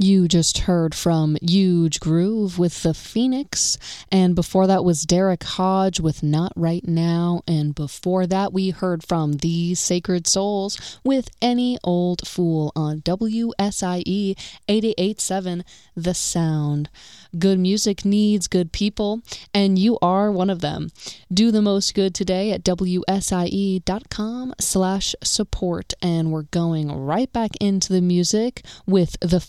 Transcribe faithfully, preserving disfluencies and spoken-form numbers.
You just heard from Huge Groove with The Phoenix, and before that was Derek Hodge with Not Right Now, and before that we heard from The Sacred Souls with Any Old Fool on W S I E eighty-eight point seven The Sound. Good music needs good people, and you are one of them. Do the most good today at W S I E dot com slash support, and we're going right back into the music with The